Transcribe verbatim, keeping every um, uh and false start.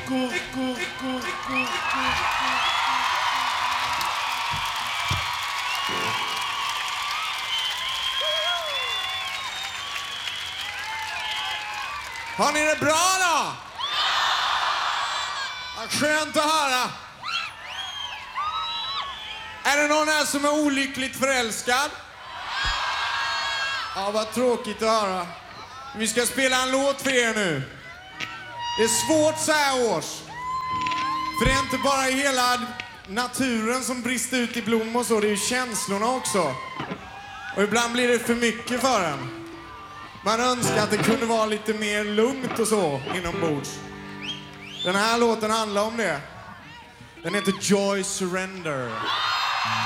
Har ni det bra då? Ja, skönt att höra. Är det någon här som är olyckligt förälskad? Ja, vad tråkigt att höra. Vi ska spela en låt för er nu. Det är svårt så här års. För det är inte bara hela naturen som brister ut i blom och så. Det är ju känslorna också. Och ibland blir det för mycket för en. Man önskar att det kunde vara lite mer lugnt och så inombords. Den här låten handlar om det. Den heter Joy Surrender.